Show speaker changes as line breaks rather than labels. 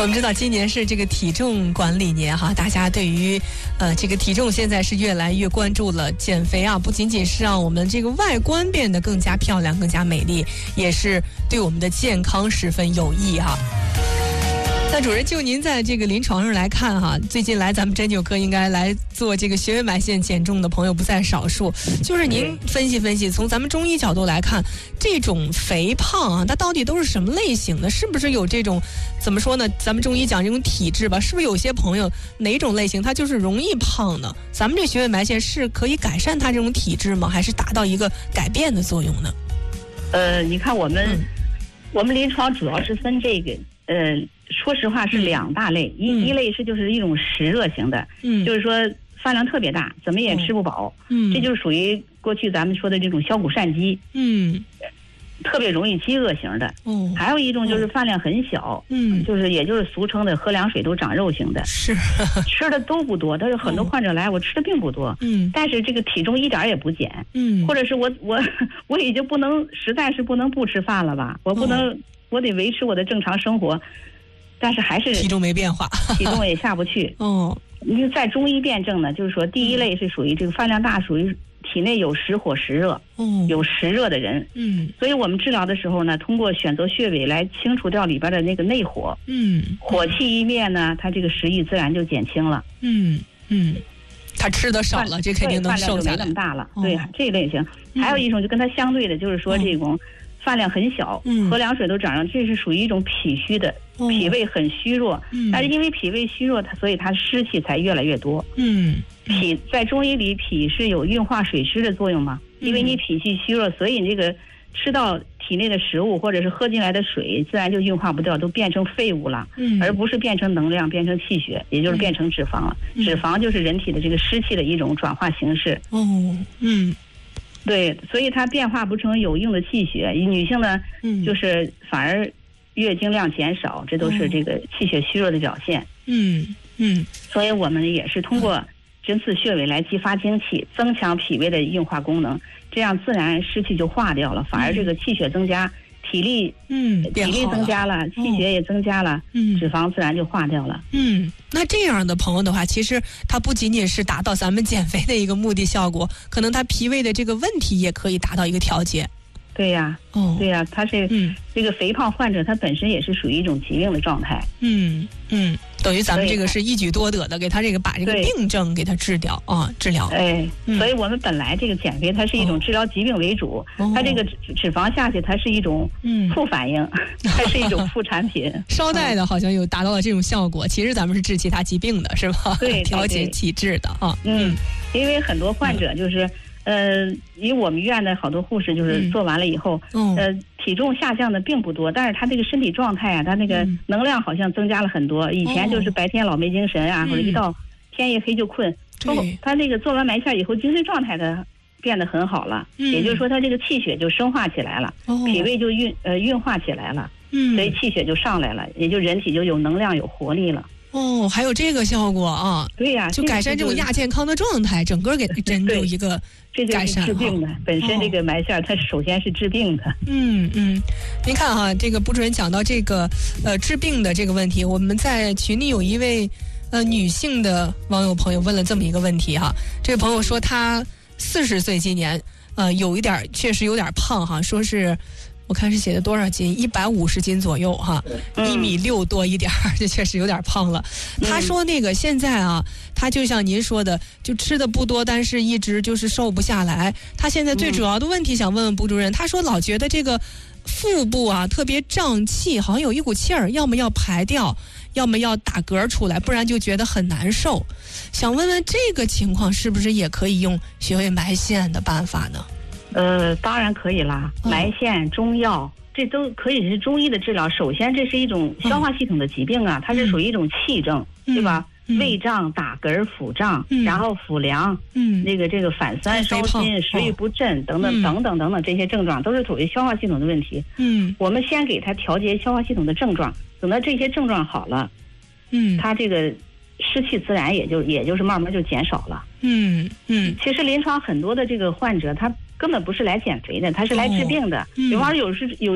我们知道今年是这个体重管理年哈，大家对于这个体重现在是越来越关注了。减肥啊，不仅仅是让我们这个外观变得更加漂亮、更加美丽，也是对我们的健康十分有益哈。那主任，就您在这个临床上来看哈，最近来咱们针灸科应该来做这个穴位埋线减重的朋友不在少数。就是您分析分析，从咱们中医角度来看，这种肥胖啊，它到底都是什么类型的？是不是有这种怎么说呢？咱们中医讲这种体质吧，是不是有些朋友哪种类型他就是容易胖呢？咱们这穴位埋线是可以改善他这种体质吗？还是达到一个改变的作用呢？
你看我们临床主要是分这个说实话是两大类，一类是就是一种实热型的，就是说饭量特别大，怎么也吃不饱，这就是属于过去咱们说的这种消谷善饥，特别容易饥饿型的。还有一种就是饭量很小，也就是俗称的喝凉水都长肉型的，是吃的都不多，但是很多患者来我吃的并不多，但是这个体重一点也不减，或者是我已经实在是不能不吃饭了吧，我得维持我的正常生活。但是还是
体重没变化，
体重也下不去。你在中医辩证呢，就是说第一类是属于这个饭量大，属于体内有实火实热，有实热的人。所以我们治疗的时候呢，通过选择穴位来清除掉里边的那个内火。火气一灭呢，他这个食欲自然就减轻了。
他吃的少了，这肯定能瘦下来。
饭量就没那么大了。对，这一类型。还有一种就跟它相对的，就是说这种饭量很小，喝凉水都长上，这是属于一种脾虚的，脾胃很虚弱。但是因为脾胃虚弱，所以它湿气才越来越多。脾在中医里，脾是有运化水湿的作用嘛？因为你脾气虚弱，所以你这个吃到体内的食物或者是喝进来的水，自然就运化不掉，都变成废物了，而不是变成能量，变成气血，也就是变成脂肪了。脂肪就是人体的这个湿气的一种转化形式。对，所以它变化不成有用的气血。女性呢，就是反而月经量减少，这都是这个气血虚弱的表现。所以我们也是通过针刺穴位来激发精气，增强脾胃的运化功能，这样自然湿气就化掉了，反而这个气血增加，体力增加了，气血也增加了，脂肪自然就化掉了。
那这样的朋友的话，其实他不仅仅是达到咱们减肥的一个目的效果，可能他脾胃的这个问题也可以达到一个调节。
对呀，他是这个肥胖患者，他本身也是属于一种疾病的状态。等于咱们这个是一举多得的，给他这个把这个病症给他治疗啊，治疗。所以我们本来这个减肥它是一种治疗疾病为主，它这个脂肪下去，它是一种副反应，它是一种副产品。
捎带的好像有达到了这种效果，其实咱们是治其他疾病的，是吧？
对，
调节体质的啊。
因为很多患者就是因为我们医院的好多护士就是做完了以后，体重下降的并不多，但是他这个身体状态啊，他那个能量好像增加了很多。以前就是白天老没精神啊，或者一到天一黑就困。他那个做完埋线以后，精神状态的变得很好了，也就是说他这个气血就生化起来了，脾胃就运化起来了，所以气血就上来了，也就人体就有能量有活力了。
还有这个效果啊？对
呀，
就改善这种亚健康的状态，整个给针灸一个改善。
这就是治病的，本身这个埋线它首先是治病的。
您看哈，这个卜主任讲到这个治病的这个问题，我们在群里有一位女性的网友朋友问了这么一个问题哈，这位朋友说她40岁今年确实有点胖哈，说是。我看是写的多少斤，150斤左右哈，1.6米多一点，这确实有点胖了。他说那个现在啊，他就像您说的，就吃的不多，但是一直就是瘦不下来。他现在最主要的问题想问问卜主任，他说老觉得这个腹部啊特别胀气，好像有一股气儿，要么要排掉，要么要打嗝出来，不然就觉得很难受。想问问这个情况是不是也可以用穴位埋线的办法呢？
当然可以啦，埋线、中药，这都可以是中医的治疗。首先，这是一种消化系统的疾病啊，它是属于一种气症，对吧？胃胀、打嗝、腹胀，然后腹凉，这个反酸、烧心、食欲不振等等这些症状，都是属于消化系统的问题。我们先给他调节消化系统的症状，等到这些症状好了，他这个湿气自然也就是慢慢就减少了。其实临床很多的这个患者，他根本不是来减肥的，他是来治病的。比方说有